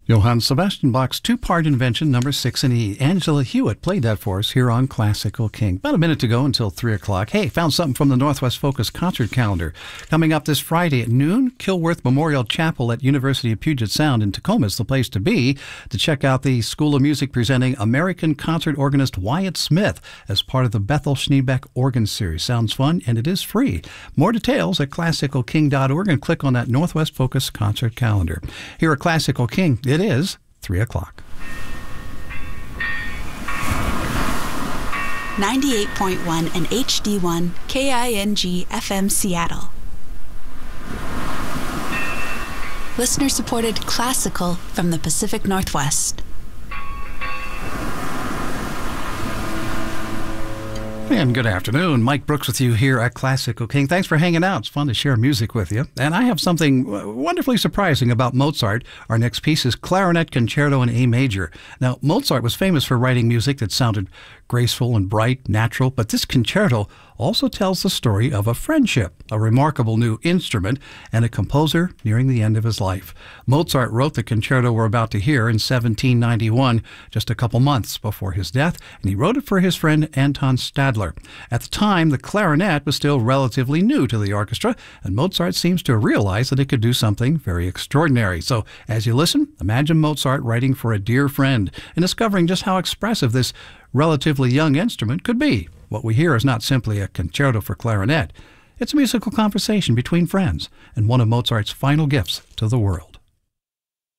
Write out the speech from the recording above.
Johann Sebastian Bach's two-part invention, number 6 in E. Angela Hewitt played that for us here on Classical King. About a minute to go until 3 o'clock. Hey, found something from the Northwest Focus concert calendar. Coming up this Friday at noon, Kilworth Memorial Chapel at University of Puget Sound in Tacoma is the place to be to check out the School of Music presenting American concert organist Wyatt Smith as part of the Bethel Schneebeck Organ Series. Sounds fun, and it is free. More details at classicalking.org and click on that Northwest Focus concert calendar. Here at Classical King, it is 3 o'clock. 98.1 and HD1 KING FM Seattle. Listener-supported classical from the Pacific Northwest. And good afternoon. Mike Brooks with you here at Classical King. Thanks for hanging out. It's fun to share music with you. And I have something wonderfully surprising about Mozart. Our next piece is Clarinet Concerto in A Major. Now, Mozart was famous for writing music that sounded graceful and bright, natural, but this concerto also tells the story of a friendship, a remarkable new instrument, and a composer nearing the end of his life. Mozart wrote the concerto we're about to hear in 1791, just a couple months before his death, and he wrote it for his friend Anton Stadler. At the time, the clarinet was still relatively new to the orchestra, and Mozart seems to have realized that it could do something very extraordinary. So, as you listen, imagine Mozart writing for a dear friend and discovering just how expressive this relatively young instrument could be. What we hear is not simply a concerto for clarinet. It's a musical conversation between friends and one of Mozart's final gifts to the world.